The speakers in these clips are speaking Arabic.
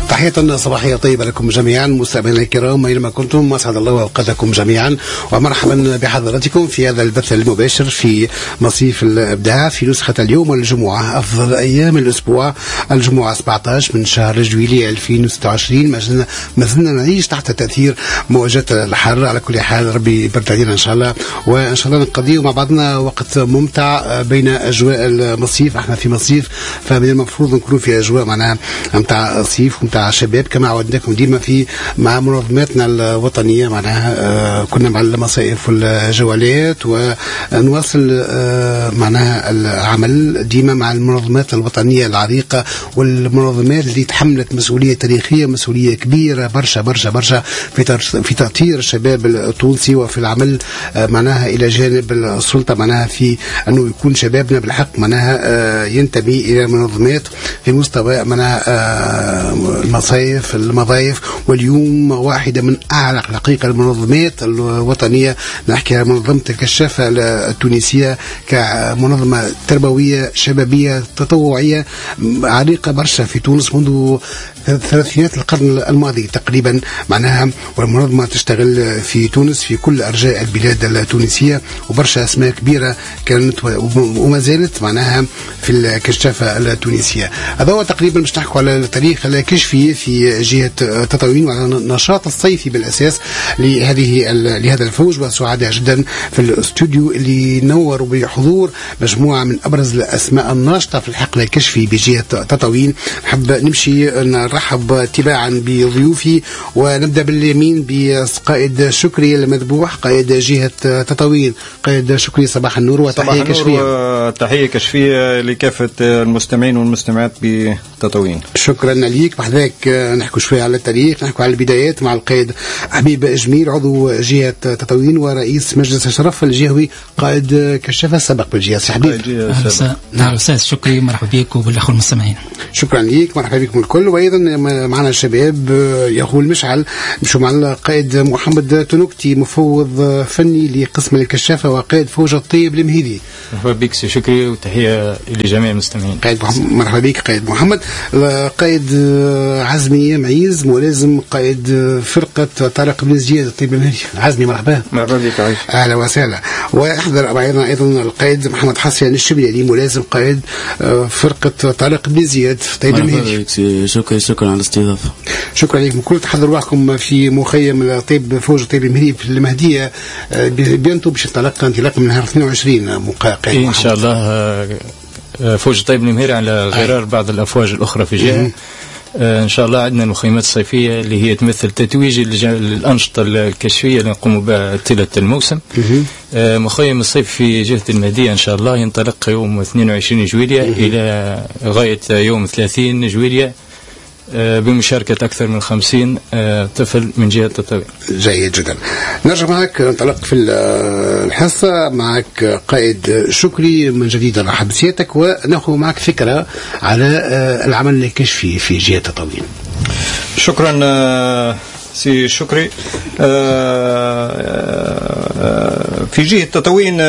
تحية صباحية طيبة لكم جميعا مستمعينا الكرام أينما كنتم، أسعد الله أوقاتكم جميعا ومرحبا بحضراتكم في هذا البث المباشر في مصيف الإبداع في نسخة اليوم الجمعة، أفضل أيام الأسبوع، الجمعة 17 من شهر جويلية 2026. ما زلنا نعيش تحت تأثير موجات الحر. على كل حال ربي يبرد علينا إن شاء الله، وإن شاء الله نقضيه مع بعضنا وقت ممتع بين أجواء المصيف. احنا في مصيف فمن المفروض نكون في أجواء معناها متاع صيف ومتاع شباب كما عودناكم ديما مع منظماتنا الوطنية. معناها كنا مع المصائف والجولات ونواصل معناها العمل ديما مع المنظمات الوطنية العريقة والمنظمات اللي تحملت مسؤولية تاريخية، مسؤولية كبيرة برشا برشا برشا في تأطير الشباب التونسي وفي العمل معناها إلى جانب السلطة، معناها في أنه يكون شبابنا بالحق معناها ينتمي إلى منظمات في مستوى معناها المصايف المضايف. واليوم واحدة من أعلى حقيقة المنظمات الوطنية، نحكي عن منظمة الكشافة التونسية كمنظمة تربوية شبابية تطوعية عريقة برشا في تونس منذ ثلاثينات القرن الماضي تقريبا معناها، والمنظمة تشتغل في تونس في كل أرجاء البلاد التونسية، وبرشا أسماء كبيرة كانت وما زالت معناها في الكشافة التونسية. هذا هو تقريبا باش نحكوا على التاريخ الكشفي في جهة تطاوين وعلى النشاط الصيفي بالأساس لهذا الفوج. وسعداء جدا في الاستوديو اللي نوروا بحضور مجموعة من أبرز الأسماء الناشطة في الحقل الكشفي بجهة تطاوين. نحب نمشي نرحب تباعا بضيوفي، ونبدأ باليمين بقائد شكري المذبوح قائد جهة تطاوين. قائد شكري صباح النور وتحية كشفية. تحية كشفية لكافة المستمعين والمستمعات بتطاوين. شكرا ليك. بحذاك نحكوا شوية على التاريخ، نحكوا على البدايات مع القائد حبيب جميل عضو جهة تطاوين ورئيس مجلس الشرف الجهوي قائد كشافة السابق بالجهة. سي حبيب. نعم أستاذ شكري، مرحبا بك وبالأخوة المستمعين. شكرا ليك، مرحبا بكم الكل. وأيضا معنا الشباب يقول مشعل مشوا مع القائد محمد تنوكتي مفوض فني لقسم الكشافة وقائد فوج الطيب المهيدي. مرحبا بك سي شكري وتحية لجميع المستمعين. قائد مرحبا بك قائد محمد. قائد عزمي معيز ملازم قائد فرقة طارق بن زياد الطيب المهيدي. عزمي مرحبا. مرحبا بك عايش. أهلا وسهلا. وأحضر أيضا القائد محمد حسين الشبيلي ملازم قائد فرقة طارق بن زياد الطيب المهيدي. شكرا على الاستضافة. شكرا لكم كل. تحضروا روحكم في مخيم الطيب فوج الطيب المهيدي في المهدية بينتو باش انطلاق من نهار 22 مقاقع إن شاء الله. فوج الطيب المهيري على غرار بعض الأفواج الأخرى في جهة. إن شاء الله عندنا المخيمات الصيفية اللي هي تمثل تتويج الأنشطة الكشفية اللي نقوم بها طيلة الموسم. مخيم الصيف في جهة المهدية إن شاء الله ينطلق يوم 22 جويلية إلى غاية يوم 30 جويلية بمشاركة أكثر من 50 طفل من جهة تطاوين. جيد جدا. نرجع معك ننطلق في الحصة معك قائد شكري من جديد. نرحب بسيادتك ونأخذ معك فكرة على العمل الكشفي في جهة تطاوين. شكرا سي شكري. في جهة تطاوين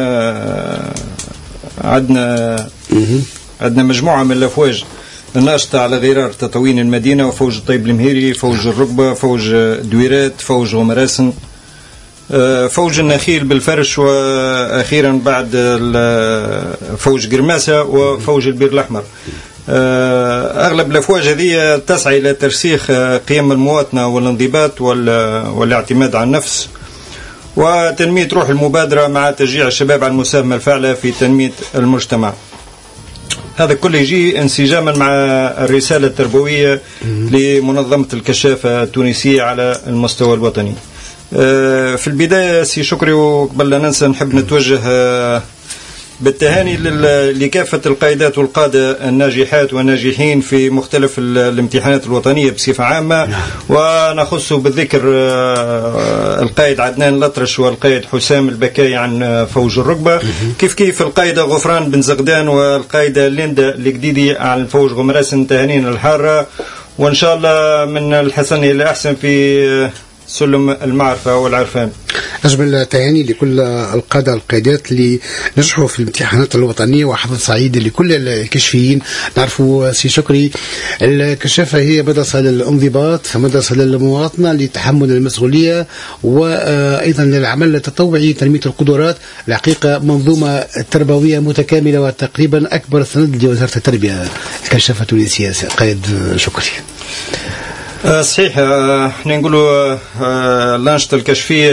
عندنا مجموعة من الأفواج الناشطة على غرار تطاوين المدينة، وفوج الطيب المهيري، فوج الركبة، فوج دويرات، فوج غمراسن، فوج النخيل بالفرش، وأخيرا بعد فوج قرماسة وفوج البير الأحمر. أغلب الأفواج هذه تسعى إلى ترسيخ قيم المواطنة والانضباط والاعتماد على النفس وتنمية روح المبادرة مع تشجيع الشباب على المساهمة الفاعلة في تنمية المجتمع. هذا كله يجي انسجاما مع الرسالة التربوية لمنظمة الكشافة التونسية على المستوى الوطني. في البداية سي شكري وقبل لا ننسى نحب نتوجه بالتهاني لكافة القائدات والقادة الناجحات والناجحين في مختلف الامتحانات الوطنية بصفة عامة، ونخص بالذكر القائد عدنان الأطرش والقائد حسام البكاي عن فوج الركبة، كيف القائدة غفران بن زغدان والقائدة ليندا الجديدي عن فوج غمراسن. تهانينا الحارة، وإن شاء الله من الحسن إلى أحسن في سلم المعرفة والعرفان. أجمل تهاني لكل القادة القيادات اللي نجحوا في الامتحانات الوطنية، وحظ سعيد لكل الكشفيين. نعرفوا سي شكري الكشافة هي مدرسة للانضباط، مدرسة للمواطنة لتحمل المسؤولية، وأيضا للعمل التطوعي، تنمية القدرات. الحقيقة منظومة تربوية متكاملة وتقريبا أكبر سند لوزارة التربية الكشافة التونسية. قائد شكري. صحيح، احنا نقولوا الأنشطة الكشفية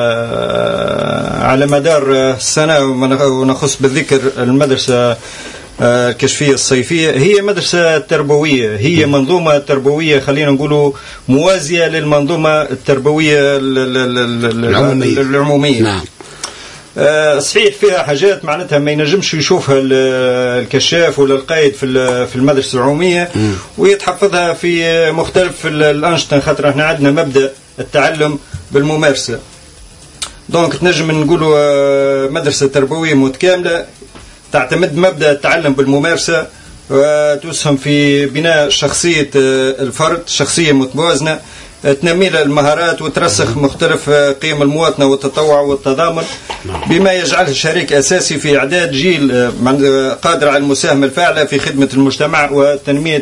على مدار السنة، ونخص بالذكر المدرسة الكشفية الصيفية، هي مدرسة تربوية، هي منظومة تربوية خلينا نقولوا موازية للمنظومة التربوية العمومية. نعم. صحيح فيها حاجات معناتها ما ينجمش يشوفها الكشاف ولا القائد في المدرسة العمومية ويتحفظها في مختلف الأنشطة، خاطر احنا عندنا مبدأ التعلم بالممارسة. دونك تنجم نقولوا مدرسة تربوية متكاملة تعتمد مبدأ التعلم بالممارسة، وتسهم في بناء شخصية الفرد، شخصية متوازنة تنمي له المهارات وترسخ مختلف قيم المواطنة والتطوع والتضامن، بما يجعله شريك أساسي في إعداد جيل قادر على المساهمة الفاعلة في خدمة المجتمع وتنمية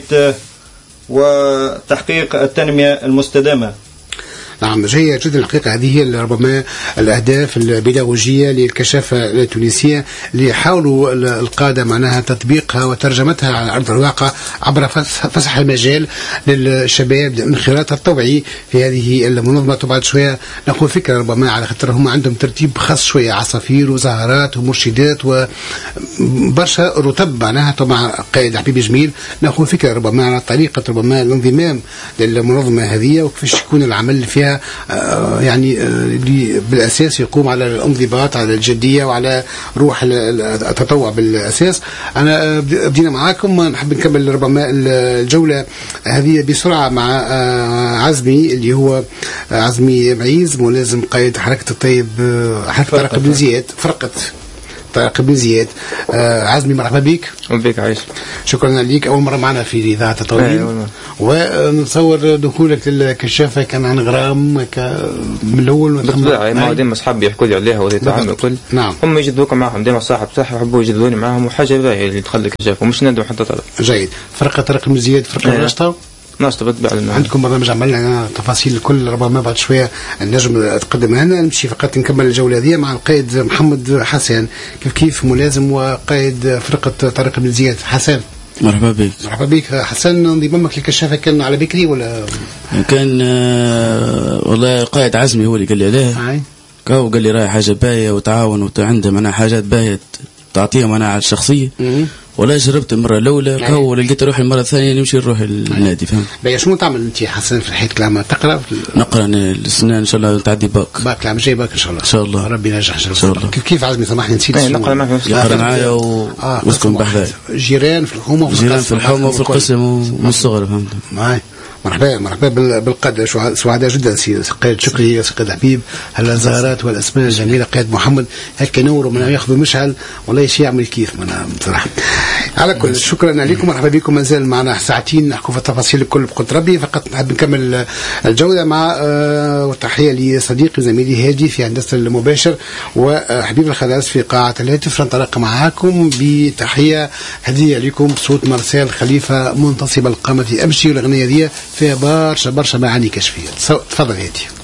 وتحقيق التنمية المستدامة. نعم، جيد جدا. الحقيقة هذه هي ربما الأهداف البيداغوجية للكشافة التونسية اللي يحاولوا القادة معناها تطبيقها وترجمتها على أرض الواقع عبر فسح المجال للشباب من خلال التوعية في هذه المنظمة. وبعد شوية نقول فكرة ربما على خاطر هم عندهم ترتيب خاص شوية، عصافير وزهرات ومرشدات وبرشا رتب معناها مع قائد حبيب جميل. نقول فكرة ربما على طريقة ربما الانضمام للمنظمة هذه وكيفاش يكون العمل فيها يعني بالأساس يقوم على الانضباط، على الجدية وعلى روح التطوع بالأساس. أنا بدينا معاكم، نحب نكمل ربما الجولة هذه بسرعة مع عزمي اللي هو عزمي معيز، ملازم قائد حركة الطيب، حركة طارق بن زياد، فرقة طارق بن زياد. عزمي مرحبا بك. بك عايش. شكرا لك، أول مرة معنا في إذاعة تطوين، ونتصور دخولك للكشافة كان عن غرام من الأول. بالطبيعة ما ديما أصحابي يحكوا لي عليها وذي تعامل كل. نعم. هم يجذبوك معهم ديما صاحب صح يحبوا يجذبوني معهم، وحاجة باهية اللي تخلي الكشافة ومش ندم حتى طلب. جيد. فرقة طارق بن زياد فرقة ناشطة. ناشطة بالطبع. عندكم برنامج عملنا تفاصيل الكل ربما بعد شوية النجم تقدم لنا. نمشي فقط نكمل الجولة هذه مع القائد محمد حسن، كيف ملازم وقائد فرقة طارق بن زياد. حسن مرحبا بك. مرحبا بك حسن. انضمامك للكشافة كان على بكري ولا كان والله قائد عزمي هو اللي قال لي عليه. كاو قال لي راي حاجة باية وتعاون وعنده معناها حاجات باية تعطيها معناها على الشخصية. ولا جربت المرة الأولى كاو لقيت روحي المرة الثانية نمشي نروح النادي. فهمت. باهي شنو تعمل أنت حسن في حياتك العامة؟ تقرأ؟ نقرأ أنا السنة إن شاء الله تعدي باك العام الجاي باك إن شاء الله. إن شاء الله ربي ينجح إن شاء الله. كيف عزمي سامحني نسيت. نقرأ معك. يقرأ معايا ويسكن بحذاي. جيران في الحومة جيران في الحومة وفي القسم ومن الصغر. فهمت. معاي. مرحبا بالقادة، سعداء جدا سي قائد شكري، سي قائد حبيب، هالزهرات والاسماء الجميله. قائد محمد هكا نوروا من ياخذوا مشعل والله شيء يعمل كيف انا بصراحه. على كل شكرا لكم، مرحبا بكم. مازال معنا ساعتين نحكوا في التفاصيل الكل بقدر ربي، فقط نحب نكمل الجوله مع وتحيه لصديقي زميلي هادي في هندسه المباشر، وحبيب الخلاص في قاعه الهاتف. ننطلق معاكم بتحيه هديه لكم بصوت مرسال خليفه منتصب القامه امشي، والاغنيه دي فيها برشا معاني كشفيه. تفضل هادي.